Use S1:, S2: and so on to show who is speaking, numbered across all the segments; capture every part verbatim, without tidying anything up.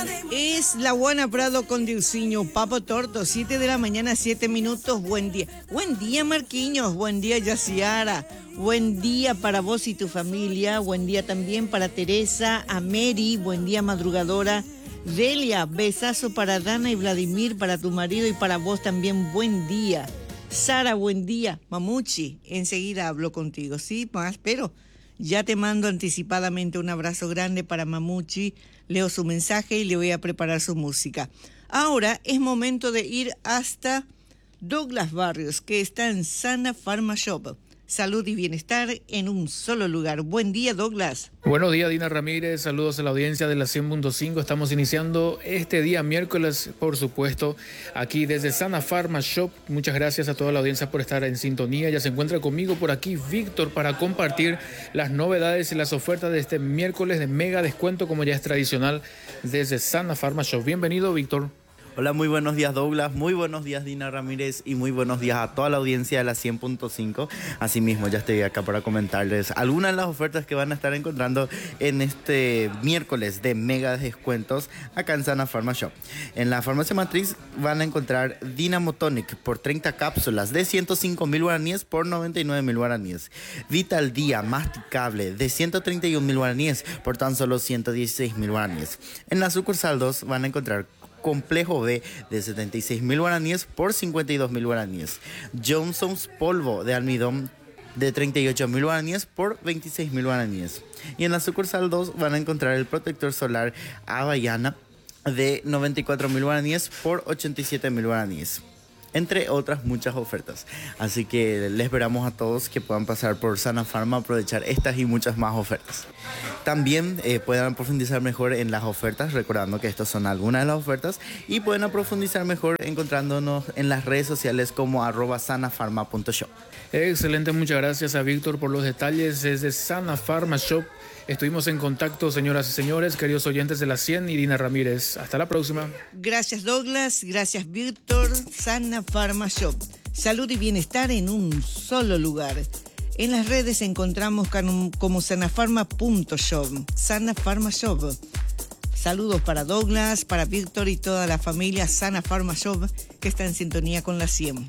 S1: Es la Juana Prado con Diusiño, Papo Torto, siete de la mañana, siete minutos. Buen día. Buen día, Marquiños. Buen día, Yaciara. Buen día para vos y tu familia. Buen día también para Teresa, a Mary. Buen día, madrugadora. Delia, besazo para Dana y Vladimir, para tu marido y para vos también. Buen día. Sara, buen día. Mamuchi, enseguida hablo contigo. Sí, más, pero ya te mando anticipadamente un abrazo grande para Mamuchi. Leo su mensaje y le voy a preparar su música. Ahora es momento de ir hasta Douglas Barrios, que está en Sana Pharma Shop. Salud y bienestar en un solo lugar. Buen día, Douglas.
S2: Buenos días, Dina Ramírez. Saludos a la audiencia de la cien punto cinco. Estamos iniciando este día miércoles, por supuesto, aquí desde Sana Pharma Shop. Muchas gracias a toda la audiencia por estar en sintonía. Ya se encuentra conmigo por aquí Víctor para compartir las novedades y las ofertas de este miércoles de mega descuento, como ya es tradicional, desde Sana Pharma Shop. Bienvenido, Víctor.
S3: Hola, muy buenos días, Douglas, muy buenos días, Dina Ramírez, y muy buenos días a toda la audiencia de la cien punto cinco. Asimismo, ya estoy acá para comentarles algunas de las ofertas que van a estar encontrando en este miércoles de mega descuentos acá en Sana Pharma Shop. En la farmacia matriz van a encontrar Dynamo Tonic por treinta cápsulas de ciento cinco mil guaraníes por noventa y nueve mil guaraníes. Vital Día masticable de ciento treinta y un mil guaraníes por tan solo ciento dieciséis mil guaraníes. En la sucursal dos van a encontrar Complejo B de setenta y seis mil guaraníes por cincuenta y dos mil guaraníes. Johnson's polvo de almidón de treinta y ocho mil guaraníes por veintiséis mil guaraníes. Y en la sucursal dos van a encontrar el protector solar Havaiana de noventa y cuatro mil guaraníes por ochenta y siete mil guaraníes. Entre otras muchas ofertas. Así que les esperamos a todos que puedan pasar por Sana Pharma a aprovechar estas y muchas más ofertas. También eh, puedan profundizar mejor en las ofertas, recordando que estas son algunas de las ofertas, y pueden profundizar mejor encontrándonos en las redes sociales como arroba sanafarma punto shop.
S2: Excelente, muchas gracias a Víctor por los detalles desde Sana Pharma Shop. Estuvimos en contacto, señoras y señores, queridos oyentes de la cien y Dina Ramírez. Hasta la próxima.
S1: Gracias, Douglas. Gracias, Víctor. Sana Pharma Shop. Salud y bienestar en un solo lugar. En las redes encontramos como sanafarma punto shop. Sana Pharma Shop. Saludos para Douglas, para Víctor y toda la familia Sana Pharma Shop que está en sintonía con la cien.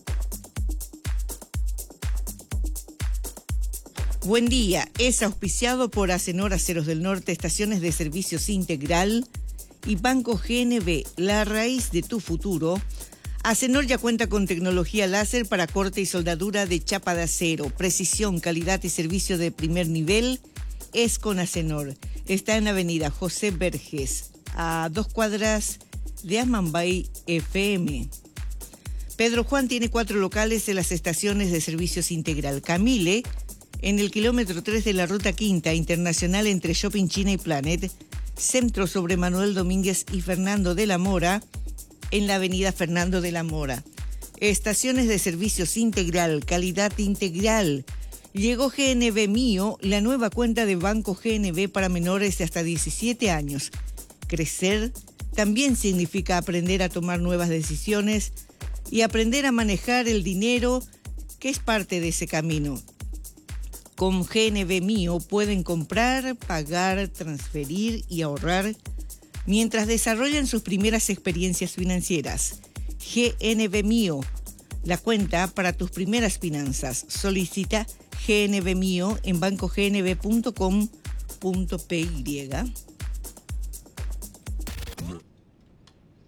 S1: Buen día, es auspiciado por Acenor Aceros del Norte, Estaciones de Servicios Integral y Banco G N B, la raíz de tu futuro. Acenor ya cuenta con tecnología láser para corte y soldadura de chapa de acero, precisión, calidad y servicio de primer nivel. Es con Acenor. Está en la avenida José Verges, a dos cuadras de Amambay F M. Pedro Juan tiene cuatro locales en las estaciones de Servicios Integral. Camile, en el kilómetro tres de la Ruta Quinta Internacional entre Shopping China y Planet. Centro sobre Manuel Domínguez y Fernando de la Mora, en la avenida Fernando de la Mora. Estaciones de Servicios Integral, calidad integral. Llegó G N B Mío, la nueva cuenta de Banco G N B para menores de hasta diecisiete años. Crecer también significa aprender a tomar nuevas decisiones y aprender a manejar el dinero, que es parte de ese camino. Con G N B Mío pueden comprar, pagar, transferir y ahorrar mientras desarrollan sus primeras experiencias financieras. G N B Mío, la cuenta para tus primeras finanzas. Solicita G N B Mío en banco g n b punto com punto p y.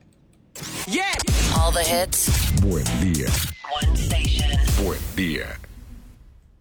S4: Yeah. All the hits.
S5: Buen día.
S4: One station.
S5: Buen día.